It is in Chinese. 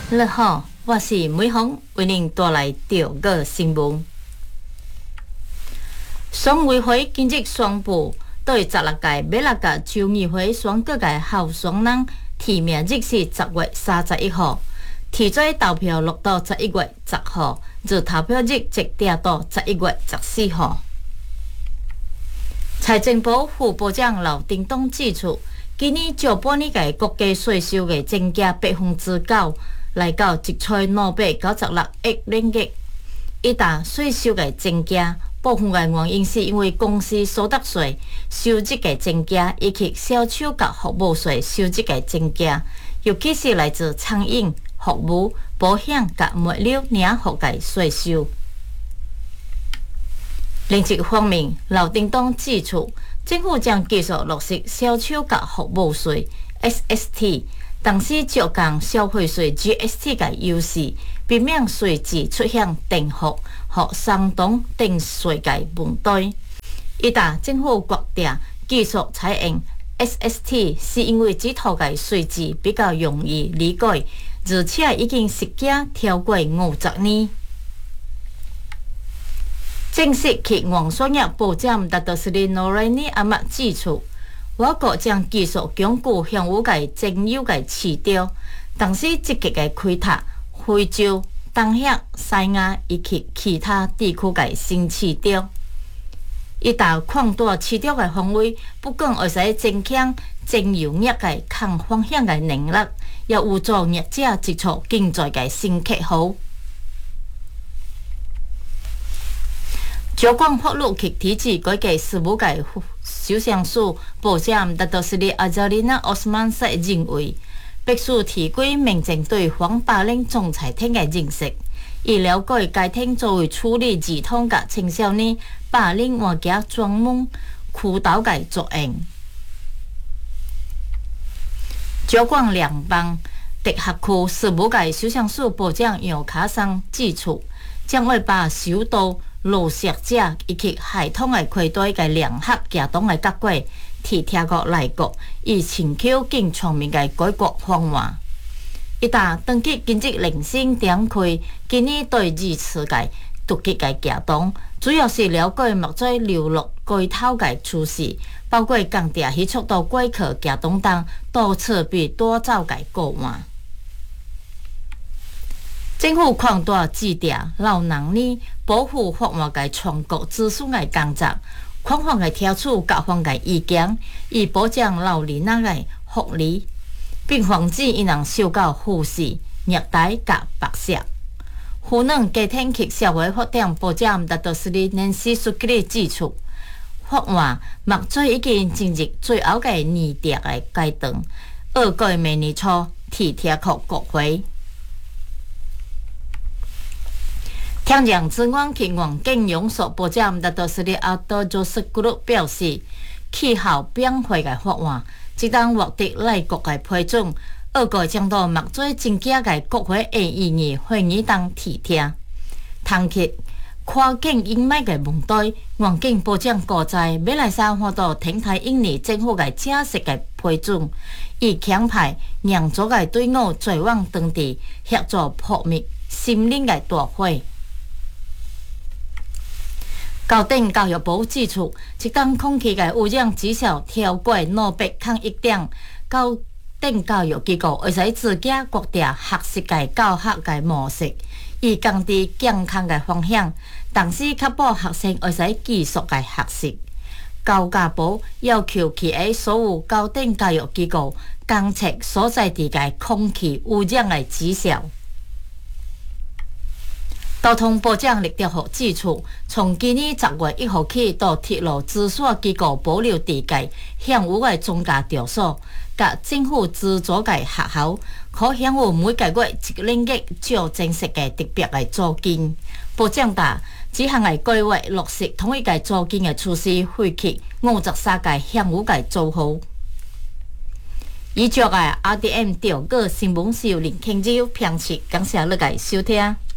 你好，我是美凤，为您带来中国新闻。选委会今日宣布，对16届马六甲州议会选各界候选人提名日是10月31号，提早投票录到11月10号，至投票日则定到11月14号。财政部副部长刘定东指出，今年上半年嘅国家税收嘅增加9%，来到1,296亿ringg元。一旦税收嘅增加，部分嘅原因是因为公司所得税收入嘅增加，以及销售甲服务税收入嘅增加，尤其是来自餐饮、服务、保险甲物流领服嘅税收。另一方面，刘定东指出，政府将继续落实销售甲服务税 SST， 同时借降消费税 GST 嘅优势，避免税制出现定幅和相同定税嘅问题。伊达政府决定继续采用 SST， 是因为这套嘅税制比较容易理解，而且已经实行超过50年。正式去原商业部长达德斯里诺瑞尼阿麦指出，我国将继续巩固向有嘅占有嘅市场，同时积极嘅开拓非洲、东协、西亚以及其他地区嘅新市场。伊达扩大市场嘅范围，不仅会使增强征油业嘅抗风险嘅能力，也有助业者接触经济嘅新客户。交管法律及体制改革事务界首相署部长达多斯里阿扎里纳奥斯曼塞认为，必须提高民众对反霸凌仲裁庭的认识，以了解该庭作为处理儿童及青少年霸凌案件专门渠道的作用。交管联邦直辖区事务界首相署部长杨卡桑指出，将会把首都落实者以及系统的亏待嘅联合行动嘅结果，提听国内国以寻求更全面嘅改革方案。一旦登记经济零星展开今年对二次嘅突击嘅行动，主要是了解目前流落街头嘅趋势，包括降低去速度过客行动中多次被夺走嘅个案。政府扩大制定老人呢保护法案嘅全国咨询嘅工作，广泛嘅听取各方嘅意见，以保障老人仔嘅福利，并防止因人受到忽视、虐待甲剥削。妇女家庭及社会发展部长达多斯里南西苏吉里指出，法案目前已经进入最后嘅拟定嘅阶段，2个月明年初提贴给国会。天然资源及环境永续部长达多斯里阿多佐斯古鲁表示，气候变化嘅法案即当获得内国嘅批准，2个将到目前正假嘅国会会议会议中提听。谈及跨境阴霾嘅问题，环境部长告知马来西亚获得天台印尼政府嘅正式嘅批准，以强派让组嘅队伍前往当地协助扑灭森林嘅大火。高等教育部指出，即当空气嘅污染指数超过201点，高等教育机构会使自己决定学习嘅教学嘅模式，以降低健康嘅风险，同时确保学生会使继续嘅学习。教育部要求其喺所有高等教育机构监测所在地嘅空气污染嘅指数。交通部长李德豪指出，从今年10月1号起，到铁路资讯机构保留地界享有的中价住所，甲政府资助嘅学校，可享有每个月1ringgit较正式嘅特别嘅租金。部长答，此项嘅计划落实统一嘅租金嘅措施，惠及53个享有嘅租户。以上嘅 RDM 调个新闻是由林庆洲编辑，感谢你嘅收听。